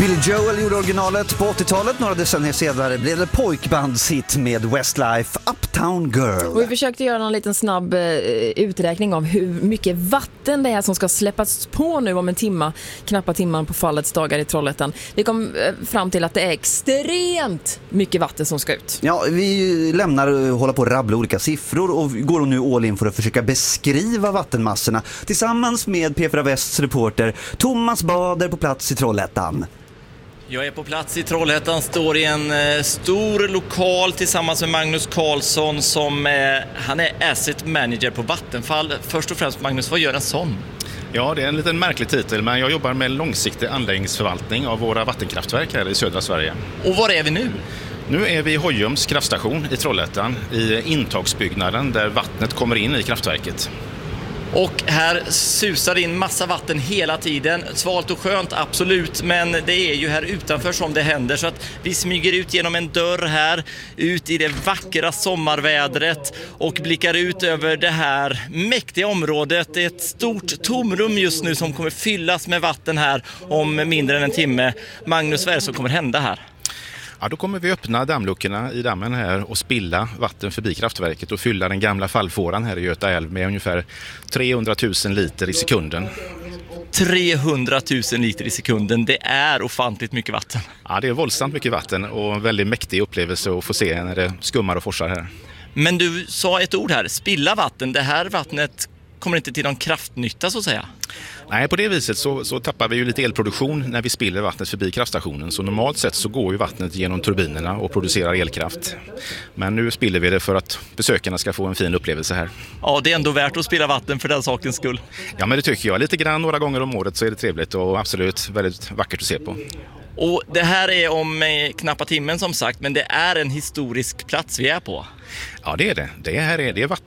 Billy Joel gjorde originalet på 80-talet. Några decennier senare blev det pojkbandshit med Westlife, Uptown Girl. Och vi försökte göra en liten snabb uträkning av hur mycket vatten det är som ska släppas på nu om en timma, knappa timman på fallets dagar i Trollhättan. Vi kom fram till att det är extremt mycket vatten som ska ut. Ja, vi lämnar och håller på att rabbla olika siffror och går nu all in för att försöka beskriva vattenmassorna tillsammans med P4 Västs reporter Thomas Bader på plats i Trollhättan. Jag är på plats i Trollhättan, står i en stor lokal tillsammans med Magnus Karlsson som han är asset manager på Vattenfall. Först och främst, Magnus, vad gör en sån? Ja, det är en liten märklig titel, men jag jobbar med långsiktig anläggningsförvaltning av våra vattenkraftverk här i södra Sverige. Och var är vi nu? Nu är vi i Hojums kraftstation i Trollhättan, i intagsbyggnaden där vattnet kommer in i kraftverket. Och här susar in massa vatten hela tiden. Svalt och skönt, absolut. Men det är ju här utanför som det händer. Så att vi smyger ut genom en dörr här. Ut i det vackra sommarvädret. Och blickar ut över det här mäktiga området. Det är ett stort tomrum just nu som kommer fyllas med vatten här om mindre än en timme. Magnus, vad är det som kommer hända här? Ja, då kommer vi öppna dammluckorna i dammen här och spilla vatten förbi kraftverket och fylla den gamla fallfåran här i Göta älv med ungefär 300 000 liter i sekunden. 300 000 liter i sekunden, det är ofantligt mycket vatten. Ja, det är våldsamt mycket vatten och en väldigt mäktig upplevelse att få se när det skummar och forsar här. Men du sa ett ord här, spilla vatten. Det här vattnet kommer inte till någon kraftnytta så att säga. Nej, på det viset så tappar vi ju lite elproduktion när vi spiller vattnet förbi kraftstationen. Så normalt sett så går ju vattnet genom turbinerna och producerar elkraft. Men nu spiller vi det för att besökarna ska få en fin upplevelse här. Ja, det är ändå värt att spilla vatten för den sakens skull. Ja, men det tycker jag. Lite grann några gånger om året så är det trevligt och absolut väldigt vackert att se på. Och det här är om knappa timmen som sagt, men det är en historisk plats vi är på. Ja, det är det. Det är vatten.